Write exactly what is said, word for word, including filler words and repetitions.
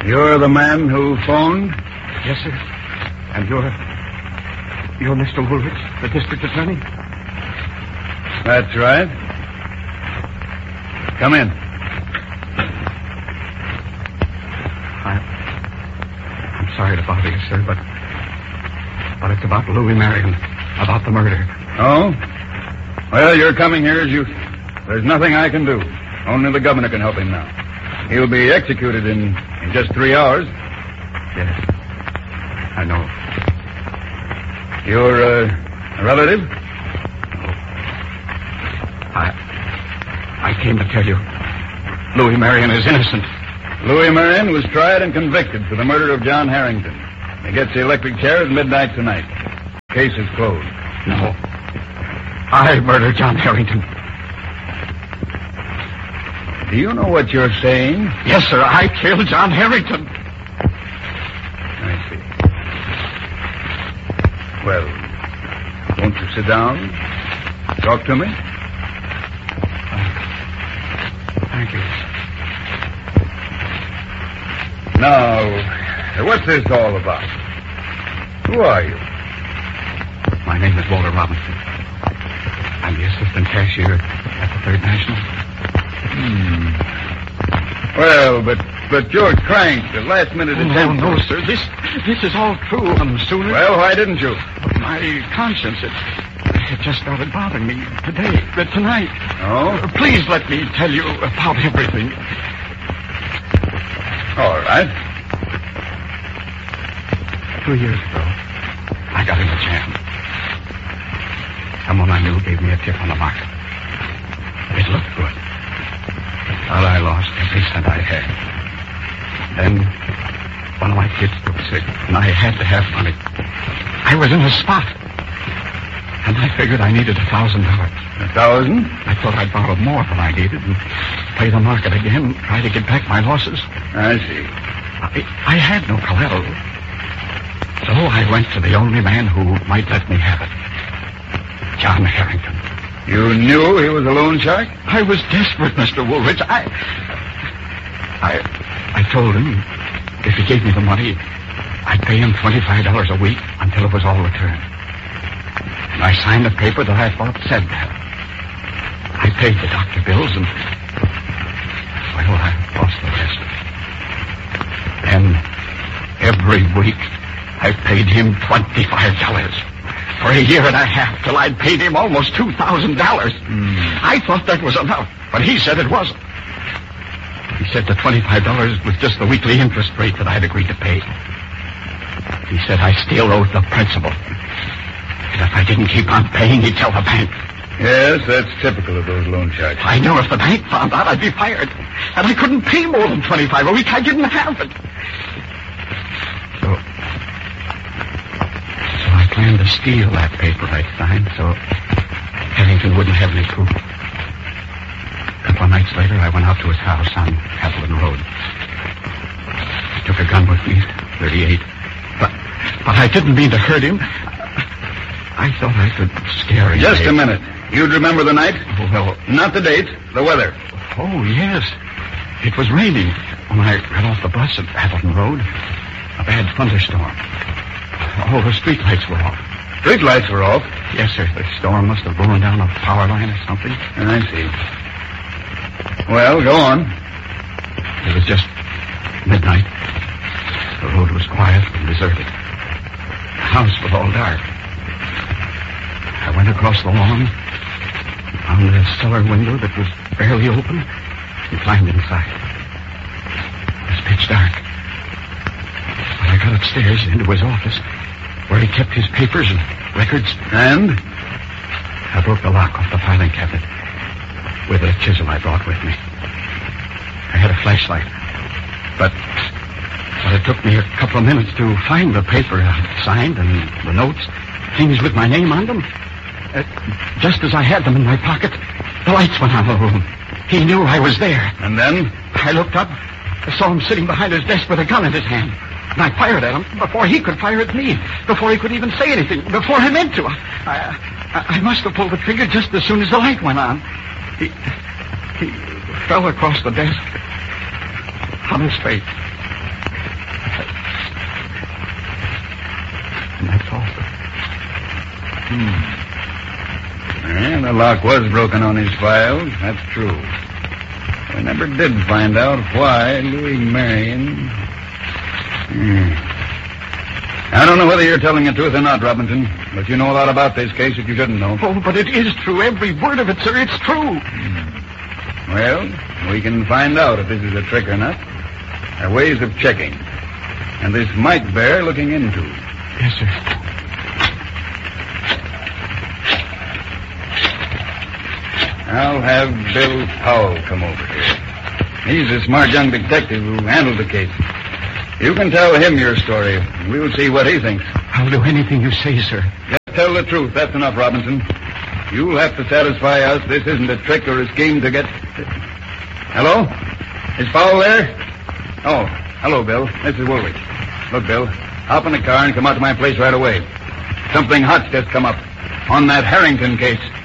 You're the man who phoned? Yes, sir. And you're... You're Mister Woolrich, the district attorney? That's right. Come in. I... I'm sorry to bother you, sir, but... But it's about Louis Marion. About the murder. Oh? Well, you're coming here as you... There's nothing I can do. Only the governor can help him now. He'll be executed in, in just three hours. Yes. I know. You're uh, a relative? I... I came to tell you. Louis Marion is innocent. Louis Marion was tried and convicted for the murder of John Harrington. He gets the electric chair at midnight tonight. Case is closed. No. I murdered John Harrington. Do you know what you're saying? Yes, sir. I killed John Harrington. I see. Well, won't you sit down? Talk to me? Thank you. Now, what's this all about? Who are you? My name is Walter Robinson. I'm the assistant cashier at the Third National. Hmm. Well, but but you're cranked. The last minute Oh, attempt. no, no, sir. This this is all true. Um, sooner. Well, why didn't you? My conscience, it, it just started bothering me today, uh, tonight. Oh? Uh, please let me tell you about everything. All right. Two years ago, I got in a jam. Someone I knew gave me a tip on the market. It looked good. But I lost every cent I had. Then one of my kids took sick, and I had to have money. I was in a spot. And I figured I needed a thousand dollars. A thousand? I thought I'd borrow more than I needed and play the market again, try to get back my losses. I see. I, I had no collateral. So I went to the only man who might let me have it. John Harrington. You knew he was a loan shark? I was desperate, Mister Woolrich. I... I... I told him if he gave me the money, I'd pay him twenty-five dollars a week until it was all returned. And I signed a paper that I thought said that. I paid the doctor bills and... Well, I lost the rest. And every week, I paid him twenty-five dollars. For a year and a half, till I'd paid him almost two thousand dollars. Mm. I thought that was enough, but he said it wasn't. He said the twenty-five dollars was just the weekly interest rate that I'd agreed to pay. He said I still owed the principal. And if I didn't keep on paying, he'd tell the bank. Yes, that's typical of those loan sharks. I knew if the bank found out, I'd be fired. And I couldn't pay more than twenty-five dollars a week. I didn't have it. So... So I planned to steal that paper I signed so Harrington wouldn't have any proof. A couple of nights later, I went out to his house on Haviland Road. I took a gun with me, thirty-eight. But, but I didn't mean to hurt him. I thought I could scare him. Just a minute. You'd remember the night? Oh, well... Not the date, the weather. Oh, yes. It was raining when I got off the bus at Haviland Road. A bad thunderstorm. All the streetlights were off. Streetlights were off? Yes, sir. The storm must have blown down a power line or something. I see. Well, go on. It was just midnight. The road was quiet and deserted. The house was all dark. I went across the lawn, found a cellar window that was barely open, and climbed inside. It was pitch dark. But I got upstairs into his office, where he kept his papers and records. And? I broke the lock off the filing cabinet with a chisel I brought with me. I had a flashlight, but, but it took me a couple of minutes to find the paper I'd signed and the notes, things with my name on them. Uh, just as I had them in my pocket, the lights went on in the room. He knew I was there. And then? I looked up, I saw him sitting behind his desk with a gun in his hand. And I fired at him before he could fire at me, before he could even say anything, before I meant to. I, I, I must have pulled the trigger just as soon as the light went on. He, he fell across the desk on his face. the lock was broken on his files. That's true. We never did find out why Louis Marion... Hmm. I don't know whether you're telling the truth or not, Robinson, but you know a lot about this case that you shouldn't know. Oh, but it is true. Every word of it, sir. It's true. Hmm. Well, we can find out if this is a trick or not. There are ways of checking. And this might bear looking into. Yes, sir. I'll have Bill Powell come over here. He's a smart young detective who handled the case. You can tell him your story, and we'll see what he thinks. I'll do anything you say, sir. Just tell the truth. That's enough, Robinson. You'll have to satisfy us this isn't a trick or a scheme to get... Hello? Is Powell there? Oh, hello, Bill. This is Woolrich. Look, Bill, hop in the car and come out to my place right away. Something hot's just come up on that Harrington case.